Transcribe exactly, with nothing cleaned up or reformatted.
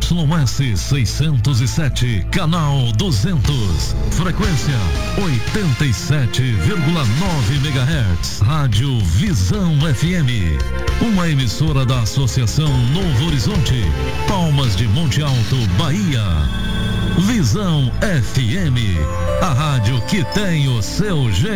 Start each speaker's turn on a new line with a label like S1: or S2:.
S1: S seiscentos e sete, canal duzentos, frequência oitenta e sete vírgula nove megahertz, Rádio Visão F M, uma emissora da Associação Novo Horizonte, Palmas de Monte Alto, Bahia. Visão F M, a rádio que tem o seu jeito.